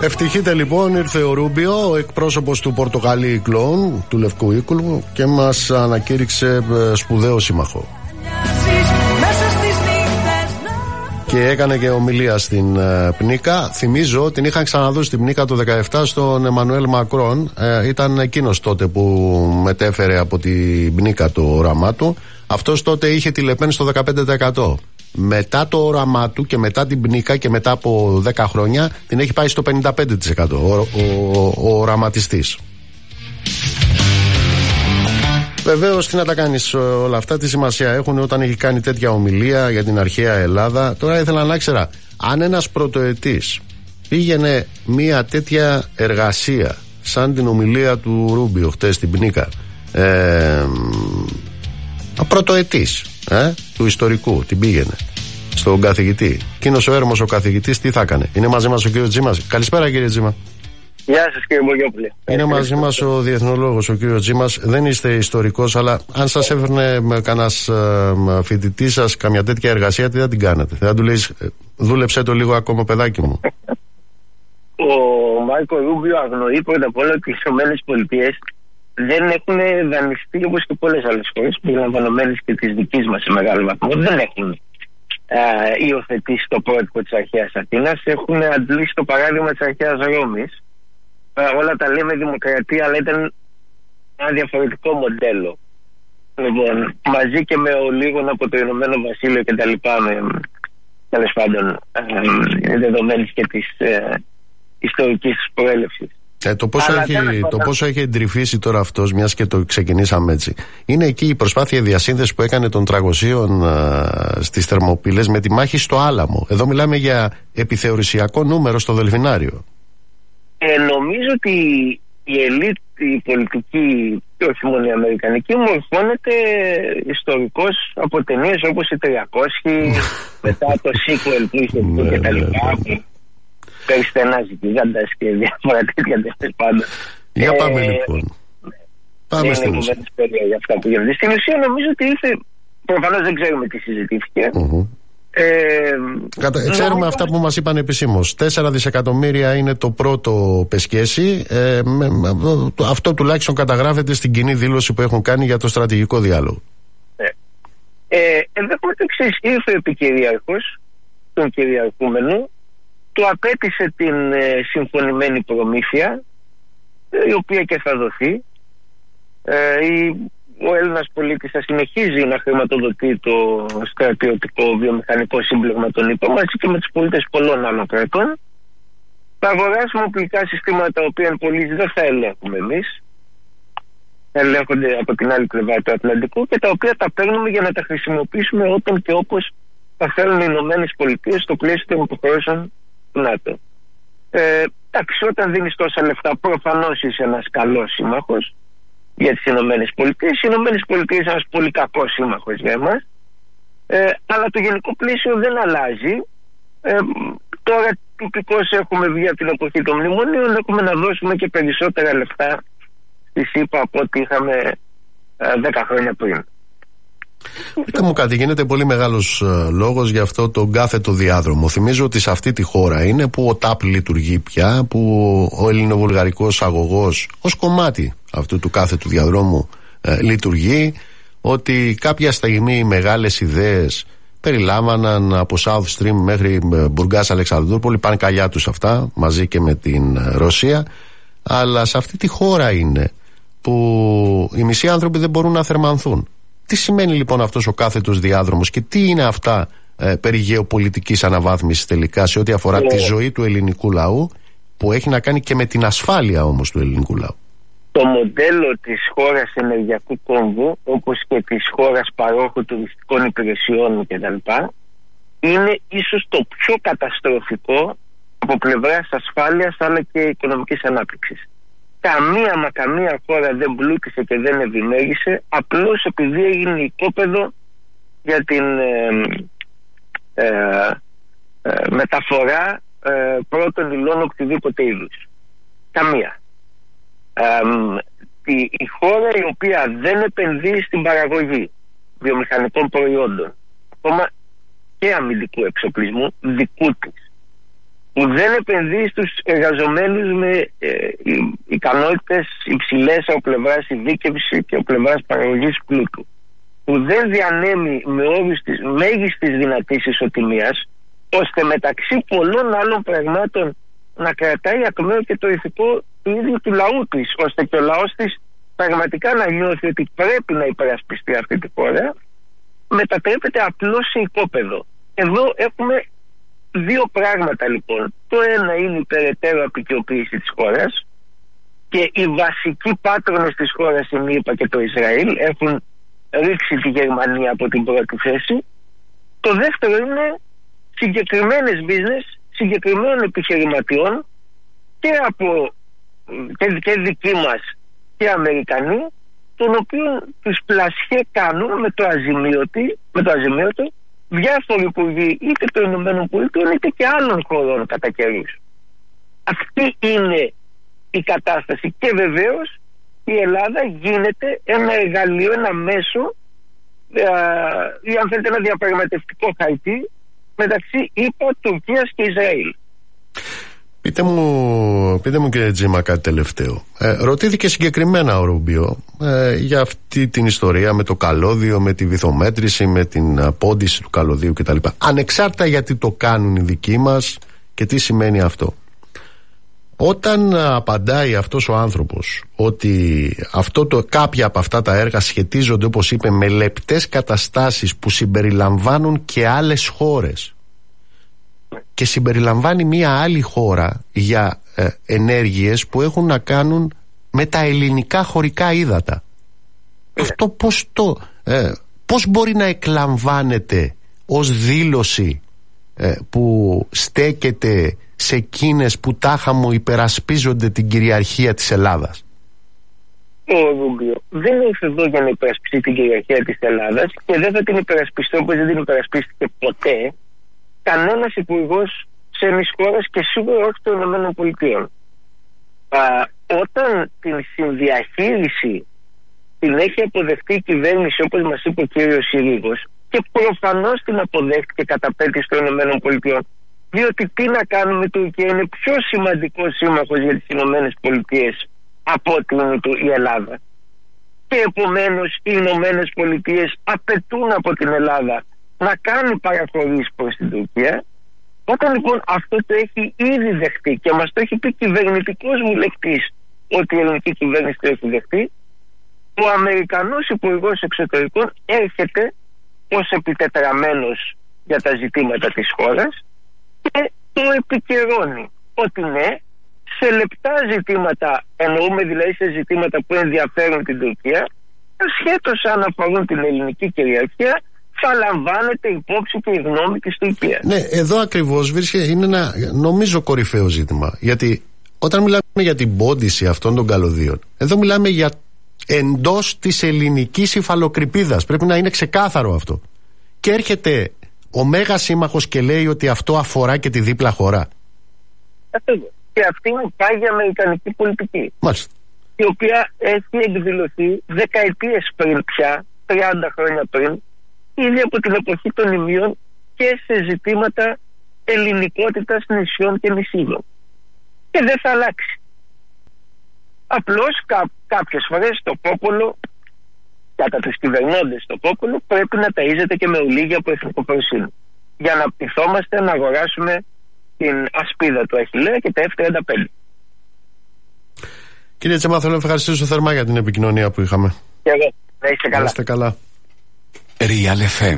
Ευτυχείτε λοιπόν, ήρθε ο Ρούμπιο, ο εκπρόσωπος του Πορτοκαλί Κλόουν, του Λευκού Οίκου, και μας ανακήρυξε σπουδαίο σύμμαχο. Και έκανε και ομιλία στην Πνίκα. Θυμίζω, την είχαν ξαναδώσει στην Πνίκα το 2017 στον Εμμανουέλ Μακρόν. Ήταν εκείνος τότε που μετέφερε από την Πνίκα το όραμά του. Αυτός τότε είχε τη Λεπέν στο 15%. Μετά το όραμά του και μετά την Πνίκα και μετά από 10 χρόνια την έχει πάει στο 55% ο οραματιστής. Βεβαίως, τι να τα κάνεις όλα αυτά, τι σημασία έχουν όταν έχει κάνει τέτοια ομιλία για την αρχαία Ελλάδα. Τώρα ήθελα να ξέρω, αν ένας πρωτοετής πήγαινε μια τέτοια εργασία σαν την ομιλία του Ρούμπιο χτες στην Πνίκα, πρωτοετής του ιστορικού, την πήγαινε στον καθηγητή, εκείνος ο έρμος ο καθηγητής τι θα έκανε? Είναι μαζί μας ο κύριος Τζίμας. Καλησπέρα κύριε Τζίμα. Γεια σας κύριε Μπογιόπουλε. Είναι μαζί μας ο διεθνολόγος, ο κύριος Τζίμας. Δεν είστε ιστορικός, αλλά αν σας έφερνε κανένας φοιτητή σας καμιά τέτοια εργασία, τι θα την κάνετε? Θα του λέει, δούλεψέ το λίγο ακόμα παιδάκι μου? Ο Μάρκο Ρούμπιο αγνοεί πρώτα απ' όλα ότι οι ΗΠΑ δεν έχουν δανειστεί, όπως και πολλές άλλες χώρες, περιλαμβανομένες και της δικής μας σε μεγάλο βαθμό, δεν έχουν υιοθετήσει το πρότυπο της αρχαίας Αθήνας, έχουν αντλήσει το παράδειγμα της αρχαίας Ρώμης. Όλα τα λέμε δημοκρατία, αλλά ήταν ένα διαφορετικό μοντέλο. Λοιπόν, μαζί και με ολίγων από το Ηνωμένο Βασίλειο και τα λοιπά, τέλος πάντων, δεδομένης και της ιστορικής προέλευσης. Το πόσο έχει εντρυφήσει τώρα αυτός, μιας και το ξεκινήσαμε έτσι, είναι εκεί η προσπάθεια διασύνδεση που έκανε των Τραγωσίων στις Θερμοπύλες με τη μάχη στο Άλαμο. Εδώ μιλάμε για επιθεωρησιακό νούμερο στο Δελφινάριο. Νομίζω ότι η ελίτ, η πολιτική και όχι μόνο η αμερικανική, μορφώνεται ιστορικώς από ταινίες όπως οι 300, μετά το sequel που είχε και τα λοιπά, περιστενάζει γιγάντας και διάφορα τέτοια τέλος πάντων. Για πάμε λοιπόν. Πάμε στην ουσία. Για αυτά που γίνονται. Στην ουσία νομίζω ότι ήρθε, προφανώς δεν ξέρουμε τι συζητήθηκε. Ξέρουμε αυτά που μας είπαν επισήμως. 4 δισεκατομμύρια είναι το πρώτο πεσχέσι. Αυτό τουλάχιστον καταγράφεται στην κοινή δήλωση που έχουν κάνει για το στρατηγικό διάλογο. Ενδεχομένως το εξής. Ήρθε ο επικυριάρχος, τον κυριαρχούμενο, του απέτησε την συμφωνημένη προμήθεια, η οποία και θα δοθεί. Ο Έλληνας πολίτης θα συνεχίζει να χρηματοδοτεί το στρατιωτικό βιομηχανικό σύμπλεγμα των ΗΠΑ μαζί και με τους πολίτες πολλών άλλων κρατών. Θα αγοράσουμε οπλικά συστήματα τα οποία δεν θα ελέγχουμε εμείς. Ελέγχονται από την άλλη πλευρά του Ατλαντικού και τα οποία τα παίρνουμε για να τα χρησιμοποιήσουμε όταν και όπως θα θέλουν οι ΗΠΑ στο πλαίσιο των υποχρεώσεων του ΝΑΤΟ. Εντάξει, όταν δίνεις τόσα λεφτά, προφανώς είσαι ένας καλός σύμμαχος για τις Ηνωμένες Πολιτείες. Οι Ηνωμένες Πολιτείες είναι ένας πολύ κακός σύμμαχος για εμάς, αλλά το γενικό πλαίσιο δεν αλλάζει. Τώρα τυπικώς έχουμε βγει από την εποχή των μνημονίων, έχουμε να δώσουμε και περισσότερα λεφτά στη ΣΥΠΑ από ό,τι είχαμε 10 χρόνια πριν. Πείτε μου κάτι, γίνεται πολύ μεγάλος λόγος για αυτό το κάθετο διάδρομο. Θυμίζω ότι σε αυτή τη χώρα είναι που ο ΤΑΠ λειτουργεί πια, που ο ελληνοβουλγαρικός αγωγός ως κομμάτι αυτού του κάθετου διαδρόμου λειτουργεί, ότι κάποια στιγμή οι μεγάλες ιδέες περιλάμβαναν από South Stream μέχρι Μπουργκάς Αλεξανδρούπολη, πάνε καλιά τους αυτά μαζί και με την Ρωσία, αλλά σε αυτή τη χώρα είναι που οι μισοί άνθρωποι δεν μπορούν να θερμανθούν. Τι σημαίνει λοιπόν αυτός ο κάθετος διάδρομος και τι είναι αυτά περί γεωπολιτικής αναβάθμισης τελικά σε ό,τι αφορά τη ζωή του ελληνικού λαού, που έχει να κάνει και με την ασφάλεια όμως του ελληνικού λαού? Το μοντέλο της χώρας ενεργειακού κόμβου, όπως και της χώρας παρόχου τουριστικών υπηρεσιών κτλ., είναι ίσως το πιο καταστροφικό από πλευράς ασφάλειας αλλά και οικονομικής ανάπτυξης. Καμία χώρα δεν πλούτησε και δεν ευημέρισε απλώς επειδή έγινε οικόπεδο για την μεταφορά πρώτων υλών οτιδήποτε είδους. Καμία. Η χώρα η οποία δεν επενδύει στην παραγωγή βιομηχανικών προϊόντων, ακόμα και αμυντικού εξοπλισμού δικού της, που δεν επενδύει στους εργαζομένους με ικανότητες υψηλές από πλευράς ειδίκευση και από πλευράς παραγωγής πλούτου, που δεν διανέμει με όρους της μέγιστης δυνατής ισοτιμίας, ώστε μεταξύ πολλών άλλων πραγμάτων να κρατάει ακμαίο και το ηθικό του ίδιου του λαού της, ώστε και ο λαός της πραγματικά να νιώθει ότι πρέπει να υπερασπιστεί αυτή τη χώρα, μετατρέπεται απλώς σε οικόπεδο. Εδώ έχουμε δύο πράγματα λοιπόν. Το ένα είναι η περαιτέρω αποικιοποίηση της χώρας, και οι βασικοί πάτρονες της χώρας, η ΗΠΑ και το Ισραήλ, έχουν ρίξει τη Γερμανία από την πρώτη θέση. Το δεύτερο είναι συγκεκριμένες business, συγκεκριμένων επιχειρηματιών και δικοί μας και Αμερικανοί, των οποίων τους πλασιέ κάνουν με το αζημίωτο διάφοροι υπουργοί είτε των Ηνωμένων Πολιτειών είτε και άλλων χωρών κατά καιρούς. Αυτή είναι η κατάσταση, και βεβαίως η Ελλάδα γίνεται ένα εργαλείο, ένα μέσο ή αν θέλετε ένα διαπραγματευτικό χαρτί μεταξύ ΗΠΑ, Τουρκίας και Ισραήλ. Πείτε μου κύριε Τζίμα κάτι τελευταίο. Ρωτήθηκε συγκεκριμένα ο Ρούμπιο για αυτή την ιστορία με το καλώδιο, με τη βυθομέτρηση, με την πόντιση του καλωδίου κτλ. Ανεξάρτητα γιατί το κάνουν οι δικοί μας και τι σημαίνει αυτό. Όταν απαντάει αυτός ο άνθρωπος ότι κάποια από αυτά τα έργα σχετίζονται, όπως είπε, με λεπτές καταστάσεις που συμπεριλαμβάνουν και άλλες χώρες, και συμπεριλαμβάνει μία άλλη χώρα για ενέργειες που έχουν να κάνουν με τα ελληνικά χωρικά ύδατα, αυτό πώς μπορεί να εκλαμβάνεται ως δήλωση που στέκεται σε εκείνες που τάχα μου υπερασπίζονται την κυριαρχία της Ελλάδας? Ο Ρούμπιο δεν ήρθε εδώ για να υπερασπιστεί την κυριαρχία της Ελλάδας και δεν θα την υπερασπιστεί όπως δεν την υπερασπίστηκε ποτέ κανένας υπουργός σε εμείς χώρας και σίγουρα όχι των Ηνωμένων Πολιτειών. Όταν την συνδιαχείριση την έχει αποδεχτεί η κυβέρνηση, όπως μας είπε ο κύριος Συρίγος, και προφανώς την αποδέχτηκε κατά πέτηση των Ηνωμένων Πολιτειών, διότι τι να κάνουμε, η Τουρκία είναι πιο σημαντικός σύμμαχος για τις Ηνωμένες Πολιτείες από ότι είναι η Ελλάδα. Και επομένως οι Ηνωμένες Πολιτείες απαιτούν από την Ελλάδα να κάνει παραχωρήσεις προς την Τουρκία. Όταν λοιπόν αυτό το έχει ήδη δεχτεί και μας το έχει πει κυβερνητικός βουλευτής ότι η ελληνική κυβέρνηση το έχει δεχτεί, ο Αμερικανός Υπουργός Εξωτερικών έρχεται ως επιτετραμένος για τα ζητήματα της χώρας και το επικαιρώνει ότι ναι, σε λεπτά ζητήματα, εννοούμε δηλαδή σε ζητήματα που ενδιαφέρουν την Τουρκία, ασχέτως αν αφορούν την ελληνική κυριαρχία, θα λαμβάνεται υπόψη και η γνώμη της Τουρκίας. Ναι, εδώ ακριβώς είναι ένα νομίζω κορυφαίο ζήτημα. Γιατί όταν μιλάμε για την πόντιση αυτών των καλωδίων, εδώ μιλάμε για εντός της ελληνικής υφαλοκρηπίδας. Πρέπει να είναι ξεκάθαρο αυτό. Και έρχεται ο μέγας σύμμαχος και λέει ότι αυτό αφορά και τη δίπλα χώρα. Ακριβώς. Και αυτή είναι η πάγια αμερικανική πολιτική. Μάλιστα. Η οποία έχει εκδηλωθεί δεκαετίες πριν πια, 30 χρόνια πριν, ήδη από την εποχή των Ιμίων και σε ζητήματα ελληνικότητας νησιών και νησίδων. Και δεν θα αλλάξει. Απλώς κάποιες φορές το πόπολο, κατά τους κυβερνώντες το πόπολο, πρέπει να ταΐζεται και με ολίγια από εθνικό προϊσύνο, για να πειθόμαστε να αγοράσουμε την ασπίδα του Αχιλλέα και τα F-35. Κύριε Τσέμα, θέλω να ευχαριστήσω θερμά για την επικοινωνία που είχαμε. Και εγώ. Να είστε καλά. Να είστε καλά. Real FM.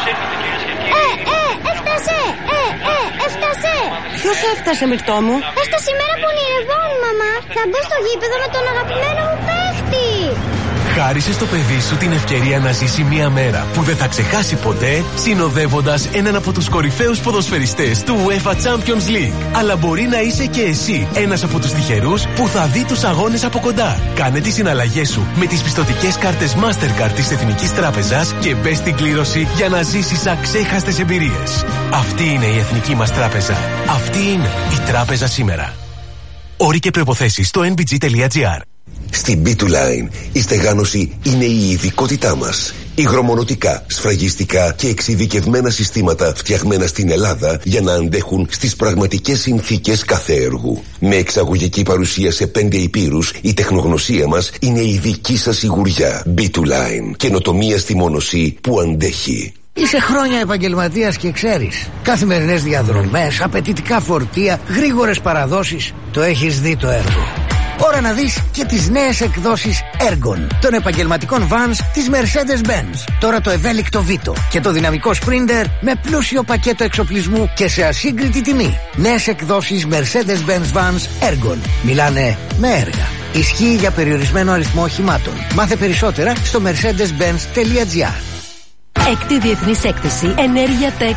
Έφτασε! Ποιος έφτασε, Μυρτώ μου? Έφτασε η μέρα που ονειρευόμουν, μαμά. Θα μπω στο γήπεδο με τον αγαπημένο μου παίχτη. Χάρισε στο παιδί σου την ευκαιρία να ζήσει μια μέρα που δεν θα ξεχάσει ποτέ, συνοδεύοντας έναν από τους κορυφαίους ποδοσφαιριστές του UEFA Champions League. Αλλά μπορεί να είσαι και εσύ ένας από τους τυχερούς που θα δει τους αγώνες από κοντά. Κάνε τις συναλλαγές σου με τις πιστωτικές κάρτες Mastercard της Εθνικής Τράπεζας και μπες στην κλήρωση για να ζήσεις αξέχαστες εμπειρίες. Αυτή είναι η Εθνική μας Τράπεζα. Αυτή είναι η Τράπεζα σήμερα. Όροι και προϋποθέσεις στο nbg.gr. Στην B2Line η στεγάνωση είναι η ειδικότητά μας. Υγρομονωτικά, σφραγιστικά και εξειδικευμένα συστήματα φτιαγμένα στην Ελλάδα για να αντέχουν στις πραγματικές συνθήκες κάθε έργου. Με εξαγωγική παρουσία σε 5 υπήρους, η τεχνογνωσία μας είναι η δική σας σιγουριά. B2Line. Καινοτομία στη μόνωση που αντέχει. Είσαι χρόνια επαγγελματίας και ξέρεις. Καθημερινές διαδρομές, απαιτητικά φορτία, γρήγορες παραδόσεις. Το έχεις δει το έργο. Ώρα να δεις και τις νέες εκδόσεις Ergon των επαγγελματικών vans της Mercedes-Benz. Τώρα το ευέλικτο Vito και το δυναμικό Sprinter με πλούσιο πακέτο εξοπλισμού και σε ασύγκριτη τιμή. Νέες εκδόσεις Mercedes-Benz Vans Ergon. Μιλάνε με έργα. Ισχύει για περιορισμένο αριθμό οχημάτων. Μάθε περισσότερα στο mercedes-benz.gr. Έκτη Διεθνής Έκθεση Ενέργεια Tech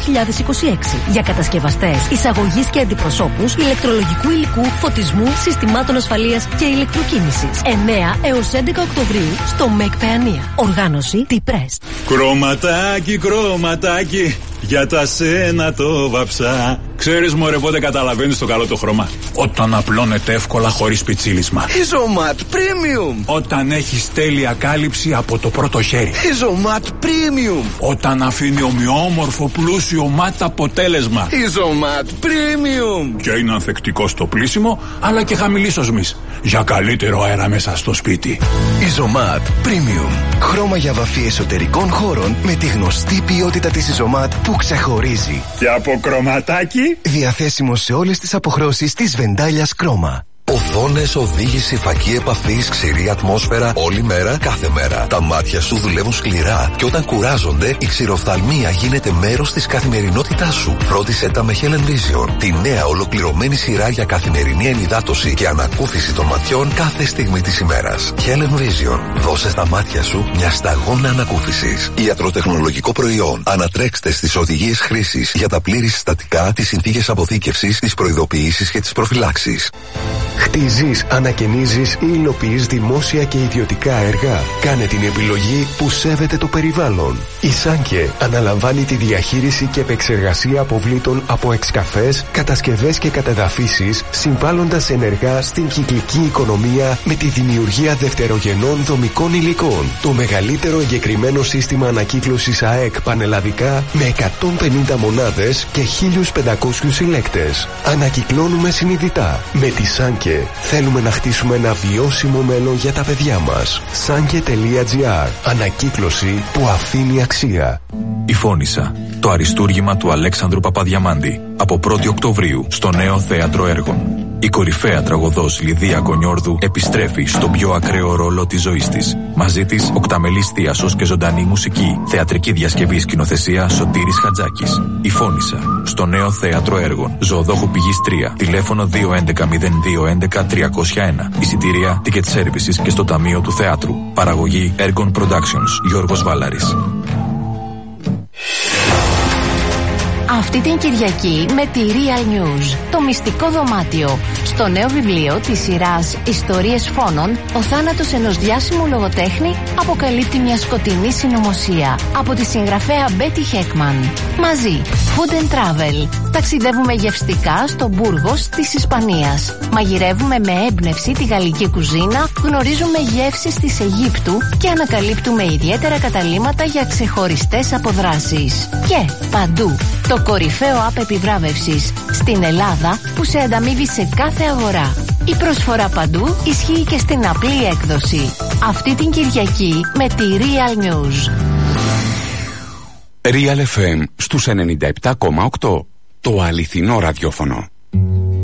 2026 για κατασκευαστές, εισαγωγής και αντιπροσώπους ηλεκτρολογικού υλικού, φωτισμού, συστημάτων ασφαλείας και ηλεκτροκίνησης. 9 έως 11 Οκτωβρίου στο ΜΕΚ Παιανία. Οργάνωση T-Press. Κρωματάκι, κρωματάκι, για τα σένα το βαψά. Ξέρεις μωρέ πότε καταλαβαίνεις το καλό το χρώμα? Όταν απλώνεται εύκολα χωρίς πιτσίλισμα. Isomat Premium. Όταν έχεις τέλεια κάλυψη από το πρώτο χέρι. Isomat Premium. Όταν αφήνει ομοιόμορφο πλούσιο ματ αποτέλεσμα. Isomat Premium. Και είναι ανθεκτικό στο πλύσιμο αλλά και χαμηλή οσμής. Για καλύτερο αέρα μέσα στο σπίτι. Isomat Premium. Χρώμα για βαφή εσωτερικών χώρων με τη γνωστή ποιότητα της Isomat που ξεχωρίζει. Και από κρωματάκι. Διαθέσιμο σε όλες τις αποχρώσεις της Βεντάλιας Χρώμα. Οθόνες, οδήγηση, φακή επαφής, ξηρή ατμόσφαιρα, όλη μέρα, κάθε μέρα. Τα μάτια σου δουλεύουν σκληρά και όταν κουράζονται, η ξηροφθαλμία γίνεται μέρος της καθημερινότητάς σου. Φρόντισε τα με Helen Vision, τη νέα ολοκληρωμένη σειρά για καθημερινή ενυδάτωση και ανακούφιση των ματιών κάθε στιγμή της ημέρας. Helen Vision, δώσε στα μάτια σου μια σταγόνα ανακούφισης. Ιατροτεχνολογικό προϊόν. Ανατρέξτε στις οδηγίες χρήσης για τα πλήρη συστατικά, τις συνθήκες αποθήκευσης, τις προειδοποιήσεις και τις προφυλάξεις. Χτίζεις, ανακαινίζεις ή υλοποιείς δημόσια και ιδιωτικά έργα? Κάνε την επιλογή που σέβεται το περιβάλλον. Η Σάνκε αναλαμβάνει τη διαχείριση και επεξεργασία αποβλήτων από εξκαφές, κατασκευές και κατεδαφίσεις, συμβάλλοντας ενεργά στην κυκλική οικονομία με τη δημιουργία δευτερογενών δομικών υλικών. Το μεγαλύτερο εγκεκριμένο σύστημα ανακύκλωσης ΑΕΚ πανελλαδικά με 150 μονάδες και 1.500 συλλέκτες. Ανακυκλώνουμε συνειδητά. Με τη Σάνκε θέλουμε να χτίσουμε ένα βιώσιμο μέλλον για τα παιδιά μας. Sanke.gr. Ανακύκλωση που αφήνει αξία. Η Φώνισσα. Το αριστούργημα του Αλέξανδρου Παπαδιαμάντη. Από 1η Οκτωβρίου στο νέο θέατρο έργων. Η κορυφαία τραγωδός Λιδία Κονιόρδου επιστρέφει στον πιο ακραίο ρόλο της ζωής της. Μαζί της οκταμελής θίασος και ζωντανή μουσική. Θεατρική διασκευή σκηνοθεσία Σωτήρης Χατζάκης. Η Φώνισσα. Στο νέο θέατρο έργων. Ζωοδόχου Πηγής 3. Τηλέφωνο 211-0211-301. Εισιτήρια, ticket services και στο Ταμείο του Θεάτρου. Παραγωγή Ergon Productions. Γιώργος Βάλαρης. Αυτή την Κυριακή με τη Real News, το μυστικό δωμάτιο. Στο νέο βιβλίο της σειράς Ιστορίες Φόνων, ο θάνατος ενός διάσημου λογοτέχνη αποκαλύπτει μια σκοτεινή συνωμοσία από τη συγγραφέα Μπέτι Χέκμαν. Μαζί, Food and Travel. Ταξιδεύουμε γευστικά στο Μπούργος της Ισπανίας. Μαγειρεύουμε με έμπνευση τη γαλλική κουζίνα, γνωρίζουμε γεύσεις της Αιγύπτου και ανακαλύπτουμε ιδιαίτερα καταλύματα για ξεχωριστές αποδράσεις. Και παντού, το κορυφαίο app επιβράβευσης στην Ελλάδα που σε ανταμείβει σε κάθε αγορά. Η προσφορά παντού ισχύει και στην απλή έκδοση. Αυτή την Κυριακή με τη Real News. Real FM στους 97,8. Το αληθινό ραδιόφωνο.